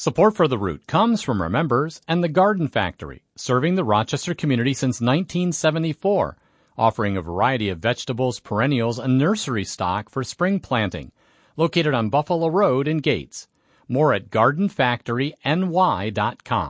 Support for The Root comes from our members and the Garden Factory, serving the Rochester community since 1974, offering a variety of vegetables, perennials, and nursery stock for spring planting. Located on Buffalo Road in Gates. More at gardenfactoryny.com.